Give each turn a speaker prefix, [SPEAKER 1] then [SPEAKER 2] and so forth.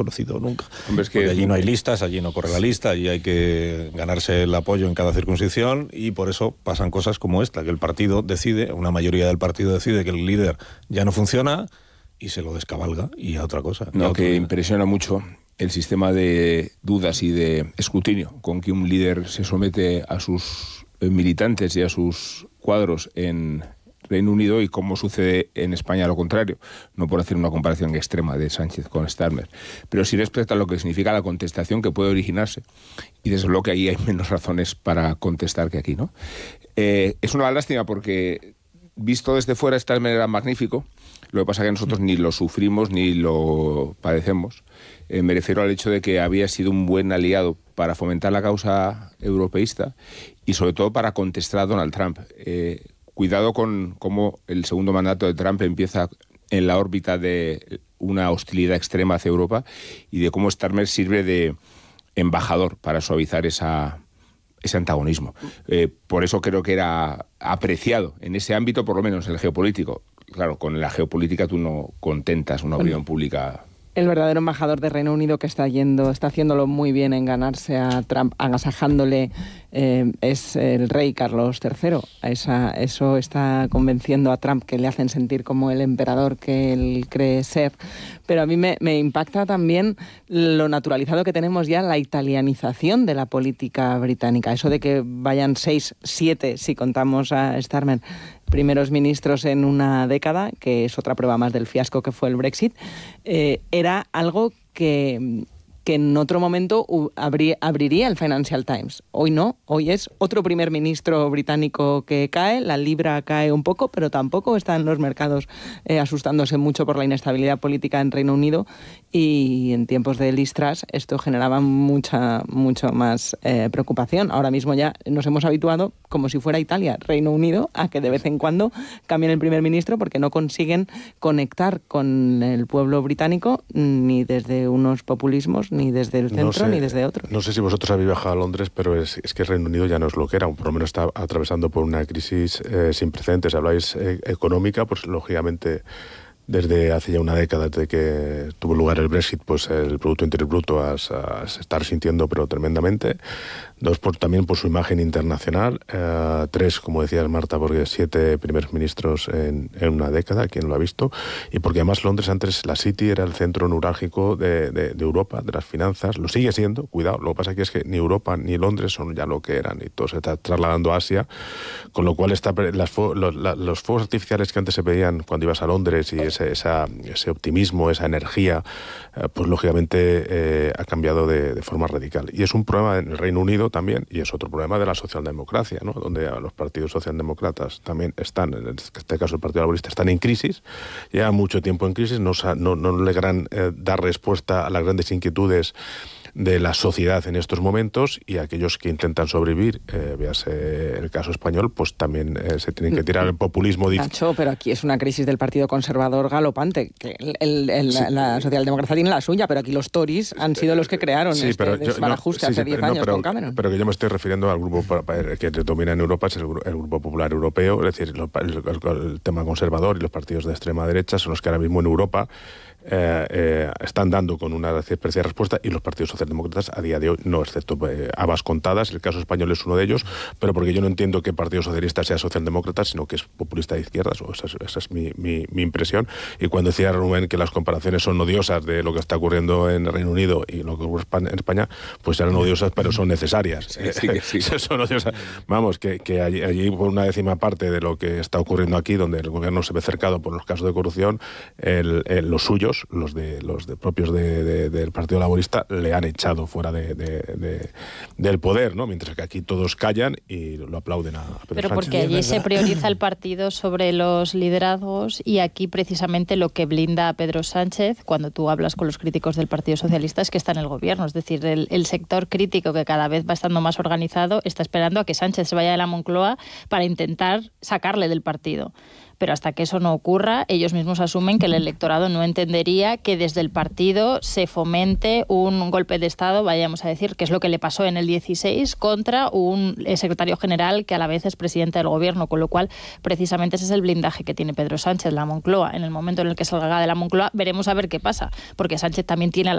[SPEAKER 1] conocido nunca.
[SPEAKER 2] Hombre,
[SPEAKER 1] porque allí no hay listas, allí no corre la lista, allí hay que ganarse el apoyo en cada circunscripción, y por eso pasan cosas como esta, que el partido decide, una mayoría del partido decide que el líder ya no funciona y se lo descabalga y a otra cosa.
[SPEAKER 2] No, que impresiona mucho el sistema de dudas y de escrutinio con que un líder se somete a sus militantes y a sus cuadros en Reino Unido, y cómo sucede en España lo contrario. No por hacer una comparación extrema de Sánchez con Starmer, pero sí respecto a lo que significa la contestación que puede originarse. Y desde luego que ahí hay menos razones para contestar que aquí, ¿no? Es una lástima porque, visto desde fuera, Starmer era magnífico. Lo que pasa es que nosotros ni lo sufrimos ni lo padecemos. Me refiero al hecho de que había sido un buen aliado para fomentar la causa europeísta y sobre todo para contestar a Donald Trump. Cuidado con cómo el segundo mandato de Trump empieza en la órbita de una hostilidad extrema hacia Europa, y de cómo Starmer sirve de embajador para suavizar ese antagonismo. Por eso creo que era apreciado en ese ámbito, por lo menos en el geopolítico. Claro, con la geopolítica tú no contentas una opinión pública.
[SPEAKER 3] El verdadero embajador de Reino Unido que está haciéndolo muy bien en ganarse a Trump, agasajándole, es el rey Carlos III. Eso está convenciendo a Trump, que le hacen sentir como el emperador que él cree ser. Pero a mí me impacta también lo naturalizado que tenemos ya la italianización de la política británica. Eso de que vayan 6, 7, si contamos a Starmer, primeros ministros en una década, que es otra prueba más del fiasco que fue el Brexit, era algo que en otro momento abriría el Financial Times. Hoy no, hoy es otro primer ministro británico que cae, la libra cae un poco, pero tampoco están los mercados asustándose mucho por la inestabilidad política en Reino Unido, y en tiempos de Liz Truss esto generaba mucho más preocupación. Ahora mismo ya nos hemos habituado, como si fuera Italia, Reino Unido, a que de vez en cuando cambien el primer ministro porque no consiguen conectar con el pueblo británico, ni desde unos populismos, ni desde el centro, ni desde otro.
[SPEAKER 4] No sé si vosotros habéis viajado a Londres, pero es que el Reino Unido ya no es lo que era, por lo menos está atravesando por una crisis sin precedentes. Habláis económica, pues lógicamente desde hace ya una década, desde que tuvo lugar el Brexit, pues el Producto Interior Bruto a estar sintiendo, pero tremendamente. 2, también por su imagen internacional. 3, como decías, Marta, porque 7 primeros ministros en una década, ¿quién lo ha visto? Y porque además Londres, antes la City, era el centro neurálgico de Europa, de las finanzas. Lo sigue siendo, cuidado. Lo que pasa aquí es que ni Europa ni Londres son ya lo que eran, y todo se está trasladando a Asia, con lo cual los fuegos artificiales que antes se veían cuando ibas a Londres, y ese optimismo, esa energía, pues lógicamente ha cambiado de forma radical. Y es un problema en el Reino Unido también, y es otro problema de la socialdemocracia, ¿no? Donde los partidos socialdemócratas también están, en este caso el Partido Laborista, están en crisis, llevan mucho tiempo en crisis, no logran dar respuesta a las grandes inquietudes de la sociedad en estos momentos, y aquellos que intentan sobrevivir, véase el caso español, pues también se tienen que tirar el populismo.
[SPEAKER 3] Nacho, pero aquí es una crisis del Partido Conservador galopante, que la socialdemocracia tiene la suya, pero aquí los Tories han sido los que crearon desbarajuste hace 10 años con Cameron.
[SPEAKER 4] Pero que yo me estoy refiriendo al grupo que domina en Europa, es el Grupo Popular Europeo, es decir, el tema conservador y los partidos de extrema derecha son los que ahora mismo en Europa están dando con una especie de respuesta, y los partidos socialdemócratas a día de hoy no, excepto habas contadas. El caso español es uno de ellos, pero porque yo no entiendo que el Partido Socialista sea socialdemócrata, sino que es populista de izquierdas, o esa es mi impresión. Y cuando decía Rubén que las comparaciones son odiosas de lo que está ocurriendo en el Reino Unido y lo que ocurre en España, pues eran odiosas, pero son necesarias. Sí. Son odiosas. Vamos, que allí por una 10ª parte de lo que está ocurriendo aquí, donde el gobierno se ve cercado por los casos de corrupción, los suyos, los propios del Partido Laborista, le han echado fuera del poder, ¿no? Mientras que aquí todos callan y lo aplauden a Pedro
[SPEAKER 5] Pero
[SPEAKER 4] Sánchez.
[SPEAKER 5] porque allí se prioriza el partido sobre los liderazgos, y aquí precisamente lo que blinda a Pedro Sánchez, cuando tú hablas con los críticos del Partido Socialista, es que está en el gobierno. Es decir, el sector crítico, que cada vez va estando más organizado, está esperando a que Sánchez se vaya de la Moncloa para intentar sacarle del partido. Pero hasta que eso no ocurra, ellos mismos asumen que el electorado no entendería que desde el partido se fomente un golpe de Estado, vayamos a decir, que es lo que le pasó en el 16, contra un secretario general que a la vez es presidente del gobierno, con lo cual precisamente ese es el blindaje que tiene Pedro Sánchez, la Moncloa. En el momento en el que salga de la Moncloa veremos a ver qué pasa, porque Sánchez también tiene a